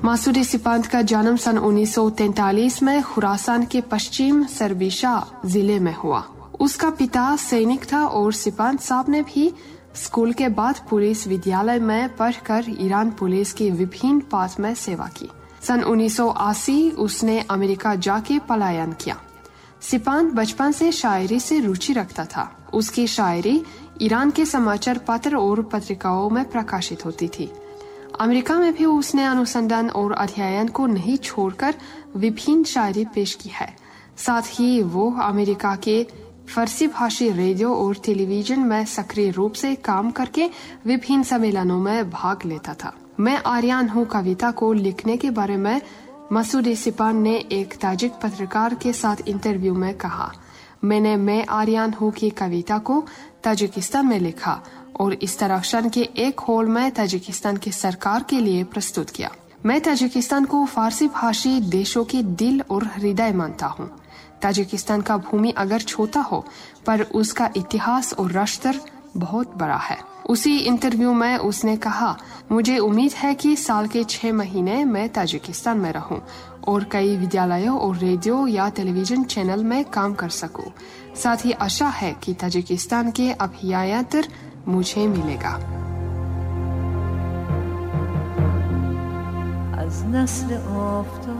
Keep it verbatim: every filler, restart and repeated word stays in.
मासूद सिपांत का जन्म सन उन्नीस सौ तैंतालीस में खुरासान के पश्चिम सरबिशा जिले में हुआ। उसका पिता सैनिक था और सिपांत साहब ने भी स्कूल के बाद पुलिस विद्यालय में पढ़कर ईरान पुलिस की विभिन्न पद में सेवा की। सन उन्नीस सौ अस्सी उसने अमेरिका जाके पलायन किया। सिपांत बचपन से शायरी से रुचि रखता था। उसकी शायरी ईरान के समाचार पत्र और पत्रिकाओं में प्रकाशित होती थी। अमेरिका में भी उसने अनुसंधान और अध्ययन को नहीं छोड़कर विभिन्न शायरी पेश की है। साथ ही वो अमेरिका के फारसी भाषी रेडियो और टेलीविजन में सक्रिय रूप से काम करके विभिन्न सम्मेलनों में भाग लेता था। मैं आर्यन हूँ कविता को लिखने के बारे में मासूद सिपांत ने एक ताजिक पत्रकार के साथ इंटरव्यू में कहा, मैंने मैं आर्यन हूँ की कविता को ताजिकिस्तान में लिखा और इस तरह शन के एक हॉल में ताजिकिस्तान की सरकार के लिए प्रस्तुत किया। मैं ताजिकिस्तान को फारसी भाषी देशों के दिल और हृदय मानता हूँ। ताजिकिस्तान का भूमि अगर छोटा हो पर उसका इतिहास और राष्ट्र बहुत बड़ा है। उसी इंटरव्यू में उसने कहा, मुझे उम्मीद है कि साल के छह महीने मैं ताजिकिस्तान में रहूं और कई विद्यालयों और रेडियो या टेलीविजन चैनल में काम कर सकूं। साथ ही आशा है कि ताजिकिस्तान के अभियात्र मुझे मिलेगा।